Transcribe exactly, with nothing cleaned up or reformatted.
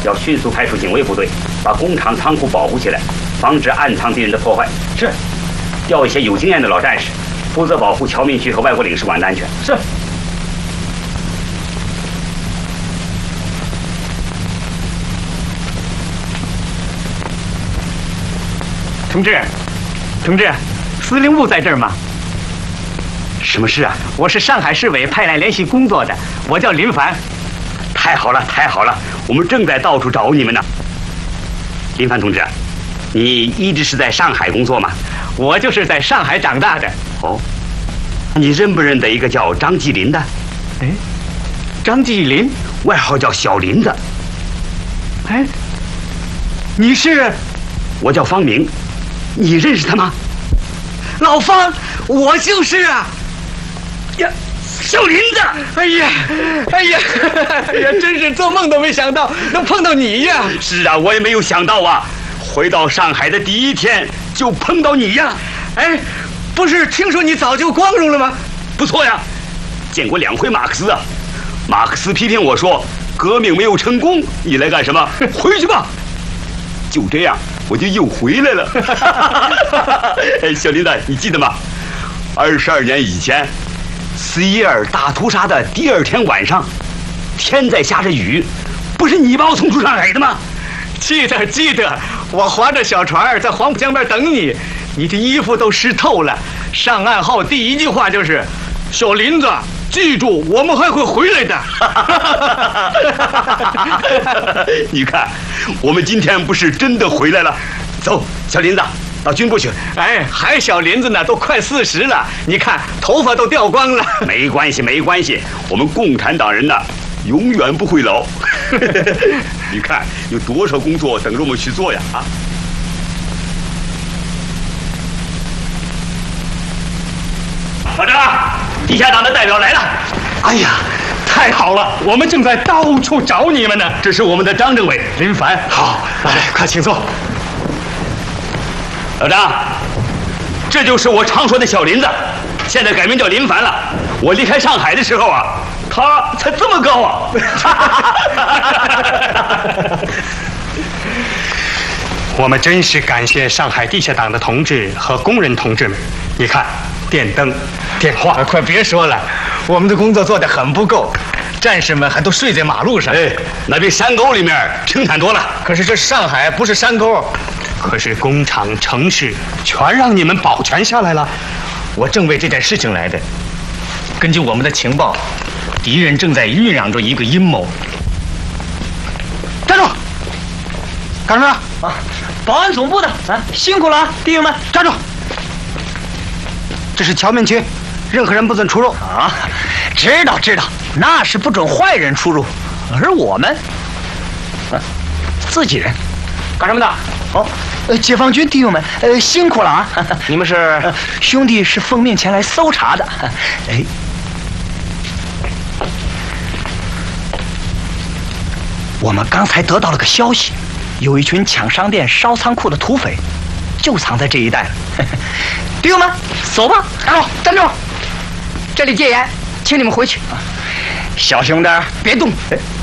要迅速派出警卫部队，把工厂仓库保护起来，防止暗藏敌人的破坏。是，调一些有经验的老战士，负责保护侨民区和外国领事馆的安全。是。 同志，同志，司令部在这儿吗？ 什么事啊？ 我是上海市委派来联系工作的，我叫林凡。 太好了，太好了，我们正在到处找你们呢。林凡同志，你一直是在上海工作吗？ 我就是在上海长大的。 哦，你认不认得一个叫张继林的？ 哎，张继林， 外号叫小林子。 哎，你是？ 我叫方明，你认识他吗？ 老方，我就是啊。 呀，小林子！ 哎呀，哎呀，哎呀，真是做梦都没想到能碰到你呀！ 是啊，我也没有想到啊，回到上海的第一天就碰到你呀！ 哎，不是听说你早就光荣了吗？ 不错呀，见过两回马克思啊。马克思批评我说革命没有成功，你来干什么？回去吧。就这样，我就又回来了。哎，小林子，你记得吗？二十二年以前，四一二大屠杀的第二天晚上，天在下着雨，不是你把我送出上海的吗？ 记得记得，我划着小船在黄浦江边等你，你的衣服都湿透了。上岸后第一句话就是：“小林子，记住，我们还会回来的。” 你看，我们今天不是真的回来了。走，小林子，到军部去。 哎，还小林子呢，都快四十了，你看头发都掉光了。 没关系，没关系，我们共产党人呢，永远不会老。你看有多少工作等着我们去做呀！啊！团长，地下党的代表来了。 哎呀，太好了，我们正在到处找你们呢。 这是我们的张政委， 林凡。好，来，快请坐。 老张，这就是我常说的小林子，现在改名叫林凡了。我离开上海的时候啊，他才这么高啊！ 我们真是感谢上海地下党的同志和工人同志们。你看，电灯、电话， 啊、快别说了，我们的工作做得很不够，战士们还都睡在马路上。 哎，那比山沟里面清惨多了。 可是这上海不是山沟。 可是工厂、城市全让你们保全下来了。 我正为这件事情来的。根据我们的情报，敌人正在酝酿着一个阴谋。站住！干什么？啊，保安总部的，啊，辛苦了啊，弟兄们，站住！ 这是侨民区，任何人不准出入。 啊，知道知道，那是不准坏人出入，而我们，啊，自己人， 干什么的？ 哦，呃，解放军弟兄们，呃，辛苦了啊！ 你们是、 呃、兄弟是奉命前来搜查的。哎，我们刚才得到了个消息，有一群抢商店、烧仓库的土匪，就藏在这一带了。弟兄们，走吧！站住！站住！这里戒严，请你们回去。小心点，别动。